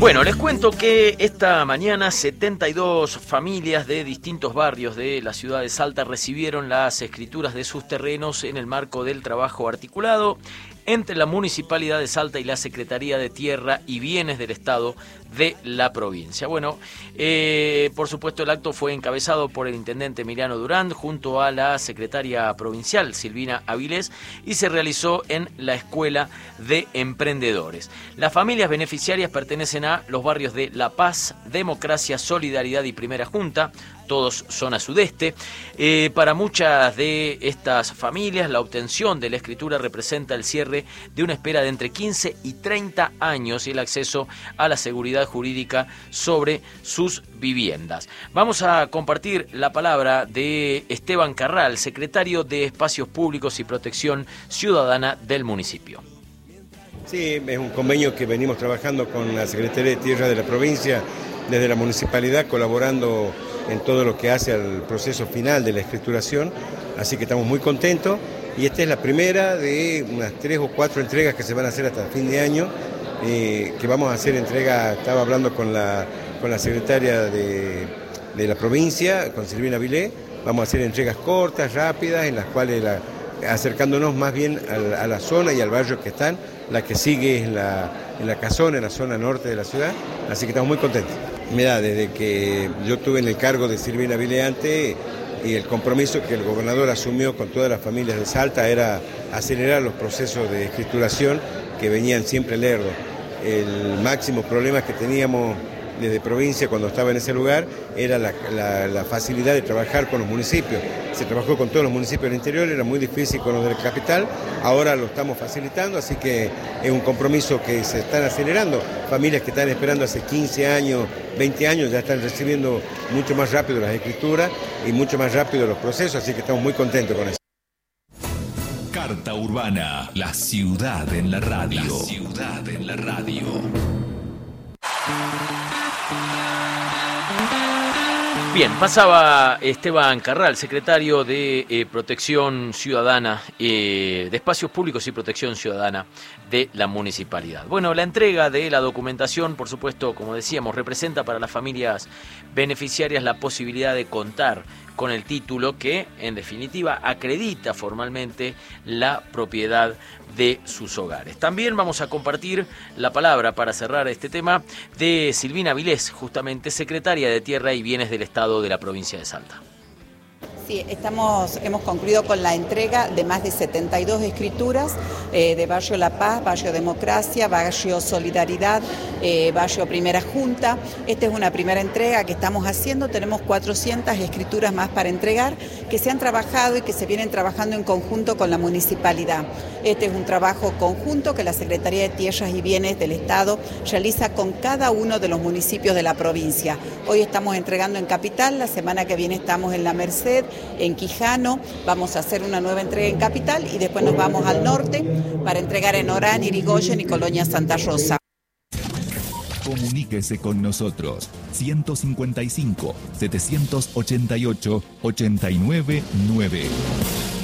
Bueno, les cuento que esta mañana 72 familias de distintos barrios de la ciudad de Salta recibieron las escrituras de sus terrenos en el marco del trabajo articulado entre la Municipalidad de Salta y la Secretaría de Tierra y Bienes del Estado de la provincia. Bueno, por supuesto el acto fue encabezado por el intendente Emiliano Durán junto a la secretaria provincial Silvina Avilés y se realizó en la Escuela de Emprendedores. Las familias beneficiarias pertenecen a los barrios de La Paz, Democracia, Solidaridad y Primera Junta, todos zona sudeste. Para muchas de estas familias la obtención de la escritura representa el cierre de una espera de entre 15 y 30 años y el acceso a la seguridad jurídica sobre sus viviendas. Vamos a compartir la palabra de Esteban Carral, secretario de Espacios Públicos y Protección Ciudadana del municipio. Sí, es un convenio que venimos trabajando con la Secretaría de Tierra de la provincia desde la municipalidad, colaborando en todo lo que hace al proceso final de la escrituración, así que estamos muy contentos y esta es la primera de unas 3 o 4 entregas que se van a hacer hasta el fin de año, que vamos a hacer entrega. Estaba hablando con la secretaria de la provincia, con Silvina Avilés. Vamos a hacer entregas cortas, rápidas, en las cuales acercándonos más bien a la zona y al barrio que están. La que sigue es en la Casona, en la zona norte de la ciudad, así que estamos muy contentos. Mirá, desde que yo estuve en el cargo de Silvina Avilés antes, y el compromiso que el gobernador asumió con todas las familias de Salta era acelerar los procesos de escrituración que venían siempre lerdos. El máximo problema que teníamos desde provincia cuando estaba en ese lugar era la facilidad de trabajar con los municipios. Se trabajó con todos los municipios del interior, era muy difícil con los de la capital, ahora lo estamos facilitando, así que es un compromiso que se están acelerando. Familias que están esperando hace 15 años, 20 años, ya están recibiendo mucho más rápido las escrituras y mucho más rápido los procesos, así que estamos muy contentos con eso. Carta Urbana, la ciudad en la radio. La ciudad en la radio. Bien, pasaba Esteban Carral, secretario de Protección Ciudadana, de Espacios Públicos y Protección Ciudadana de la municipalidad. Bueno, la entrega de la documentación, por supuesto, como decíamos, representa para las familias beneficiarias la posibilidad de contar con el título que, en definitiva, acredita formalmente la propiedad de sus hogares. También vamos a compartir la palabra, para cerrar este tema, de Silvina Avilés, justamente secretaria de Tierra y Bienes del Estado de la provincia de Salta. Sí, hemos concluido con la entrega de más de 72 escrituras de Barrio La Paz, Barrio Democracia, Barrio Solidaridad, Barrio Primera Junta. Esta es una primera entrega que estamos haciendo. Tenemos 400 escrituras más para entregar que se han trabajado y que se vienen trabajando en conjunto con la municipalidad. Este es un trabajo conjunto que la Secretaría de Tierras y Bienes del Estado realiza con cada uno de los municipios de la provincia. Hoy estamos entregando en Capital, la semana que viene estamos en La Merced, en Quijano, vamos a hacer una nueva entrega en Capital y después nos vamos al norte para entregar en Orán, Irigoyen y Colonia Santa Rosa. Comuníquese con nosotros 155 788 899.